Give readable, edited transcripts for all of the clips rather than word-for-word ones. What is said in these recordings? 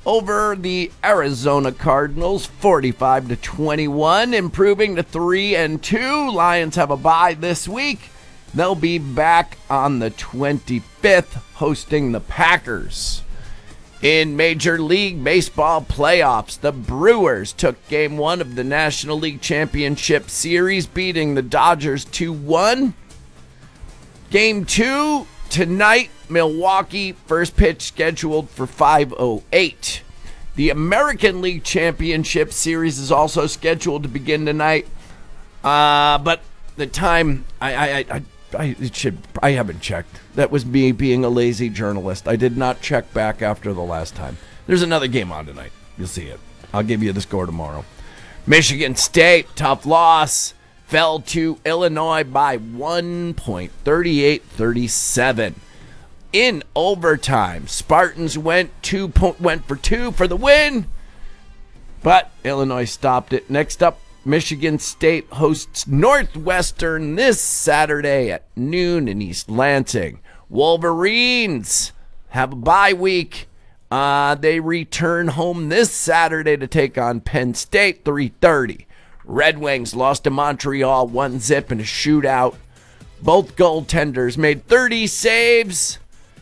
over the Arizona Cardinals, 45-21, improving to 3-2. Lions have a bye this week. They'll be back on the 25th, hosting the Packers. In Major League Baseball playoffs, the Brewers took Game 1 of the National League Championship Series, beating the Dodgers 2-1. Game 2 tonight, Milwaukee, first pitch scheduled for 5:08. The American League Championship Series is also scheduled to begin tonight, but the time, I haven't checked. That was me being a lazy journalist. I did not check back after the last time. There's another game on tonight. You'll see it. I'll give you the score tomorrow. Michigan State, tough loss, fell to Illinois by 1 point, 38-37. In overtime, Spartans went for two for the win, but Illinois stopped it. Next up, Michigan State hosts Northwestern this Saturday at noon in East Lansing. Wolverines have a bye week. They return home this Saturday to take on Penn State, 3:30. Red Wings lost to Montreal 1-0 in a shootout. Both goaltenders made 30 saves.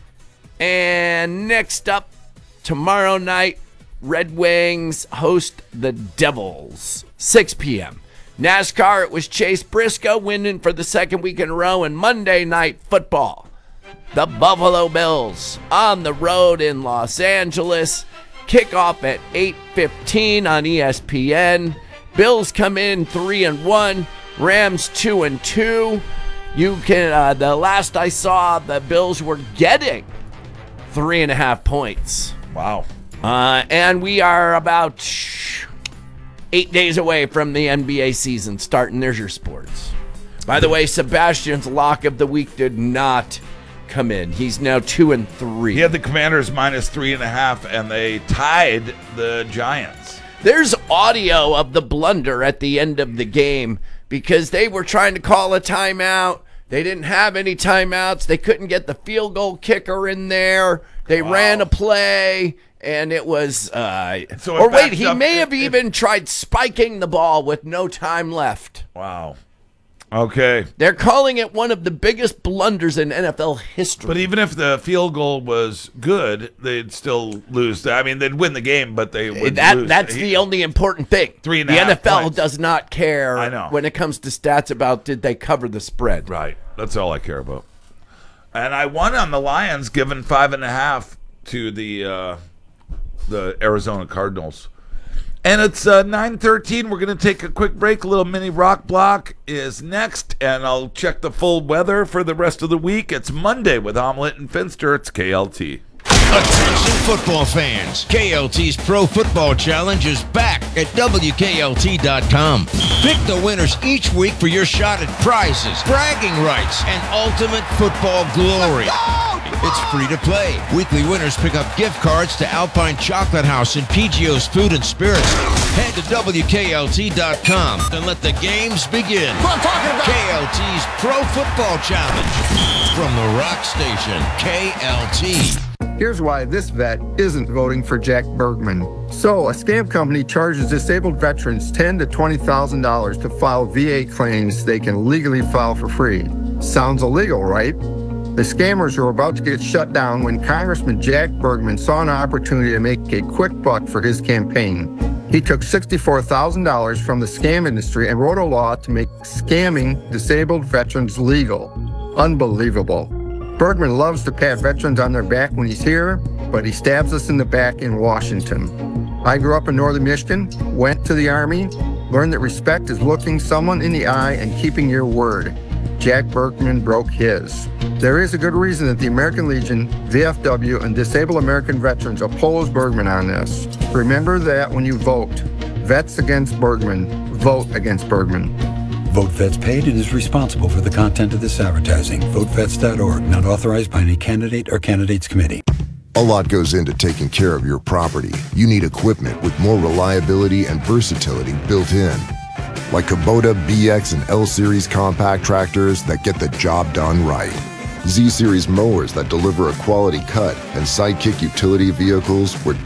And next up, tomorrow night, Red Wings host the Devils, 6 p.m. NASCAR, it was Chase Briscoe winning for the second week in a row. And Monday Night Football, the Buffalo Bills on the road in Los Angeles. Kickoff at 8:15 on ESPN. Bills come in 3-1, Rams 2-2. You can. The last I saw, the Bills were getting 3.5 points. Wow. And we are about 8 days away from the NBA season starting. There's your sports. By the way, Sebastian's lock of the week did not come in. He's now 2-3. He had the Commanders minus 3.5, and they tied the Giants. There's audio of the blunder at the end of the game because they were trying to call a timeout. They didn't have any timeouts. They couldn't get the field goal kicker in there. They ran a play, and it was... he may have even tried spiking the ball with no time left. Wow. Okay. They're calling it one of the biggest blunders in NFL history. But even if the field goal was good, they'd still lose. I mean, they'd win the game, but they would lose. That's the only important thing. 3.5 The NFL points. does not care I know. when it comes to stats about did they cover the spread. Right. That's all I care about. And I won on the Lions, giving 5.5 to the Arizona Cardinals. And it's 9:13. We're going to take a quick break. A little mini rock block is next, and I'll check the full weather for the rest of the week. It's Monday with Omelette and Finster. It's KLT. Attention football fans. KLT's Pro Football Challenge is back at WKLT.com. Pick the winners each week for your shot at prizes, bragging rights, and ultimate football glory. It's free to play. Weekly winners pick up gift cards to Alpine Chocolate House and PGO's Food and Spirits. Head to WKLT.com and let the games begin. KLT's Pro Football Challenge from the Rock Station, KLT. Here's why this vet isn't voting for Jack Bergman. So, a scam company charges disabled veterans $10,000 to $20,000 to file VA claims they can legally file for free. Sounds illegal, right? The scammers were about to get shut down when Congressman Jack Bergman saw an opportunity to make a quick buck for his campaign. He took $64,000 from the scam industry and wrote a law to make scamming disabled veterans legal. Unbelievable. Bergman loves to pat veterans on their back when he's here, but he stabs us in the back in Washington. I grew up in northern Michigan, went to the Army, learned that respect is looking someone in the eye and keeping your word. Jack Bergman broke his. There is a good reason that the American Legion, VFW, and disabled American veterans oppose Bergman on this. Remember that when you vote. Vets against Bergman. Vote against Bergman. Vote Vets paid and is responsible for the content of this advertising. VoteVets.org, not authorized by any candidate or candidates committee. A lot goes into taking care of your property. You need equipment with more reliability and versatility built in. Like Kubota BX and L-Series compact tractors that get the job done right. Z-Series mowers that deliver a quality cut, and Sidekick utility vehicles where